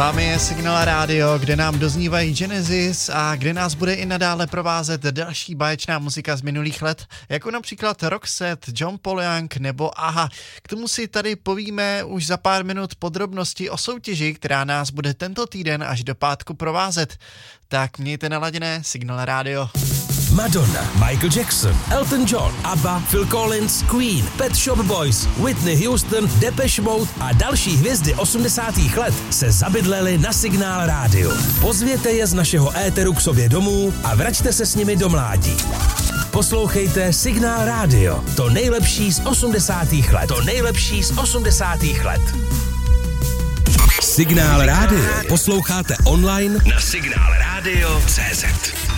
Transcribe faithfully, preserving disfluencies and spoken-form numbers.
Máme je Signál Radio, kde nám doznívají Genesis a kde nás bude i nadále provázet další báječná muzika z minulých let, jako například Roxette, John Paul Young nebo Aha. K tomu si tady povíme už za pár minut podrobnosti o soutěži, která nás bude tento týden až do pátku provázet. Tak mějte naladěné Signál Radio. Madonna, Michael Jackson, Elton John, ABBA, Phil Collins, Queen, Pet Shop Boys, Whitney Houston, Depeche Mode a další hvězdy osmdesátých let se zabydleli na Signál rádiu. Pozvěte je z našeho éteru k sobě domů a vraťte se s nimi do mládí. Poslouchejte Signál rádio, to nejlepší z osmdesátých let. To nejlepší z osmdesátých let. Signál rádio posloucháte online na signál radio tečka cé zet.